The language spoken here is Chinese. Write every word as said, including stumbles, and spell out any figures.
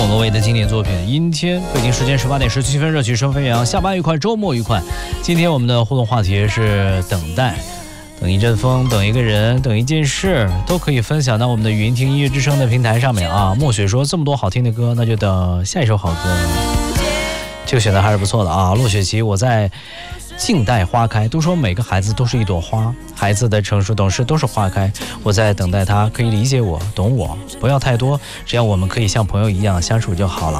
莫文蔚的经典作品《阴天》。北京时间十八点十七分，热曲声飞扬，下班愉快，周末愉快。今天我们的互动话题是等待，等一阵风，等一个人，等一件事，都可以分享到我们的语音听音乐之声的平台上面啊。墨雪说这么多好听的歌，那就等下一首好歌。这个选择还是不错的啊。陆雪琪，我在静待花开，都说每个孩子都是一朵花，孩子的成熟懂事都是花开，我在等待他可以理解我，懂我，不要太多，只要我们可以像朋友一样相处就好了。